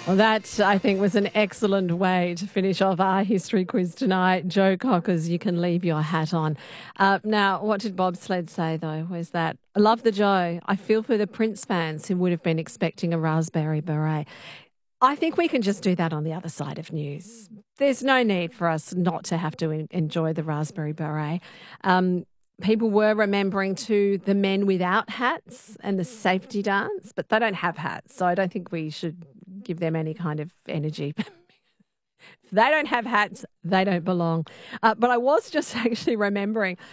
Well, that, I think, was an excellent way to finish off our history quiz tonight. Joe Cockers, you can leave your hat on. Now, what did Bobsled say, though? Was that, I love the Joe. I feel for the Prince fans who would have been expecting a raspberry beret. I think we can just do that on the other side of news. There's no need for us not to have to enjoy the raspberry beret. People were remembering too the men without hats and the safety dance, but they don't have hats, so I don't think we should give them any kind of energy. If they don't have hats, they don't belong. But I was just actually remembering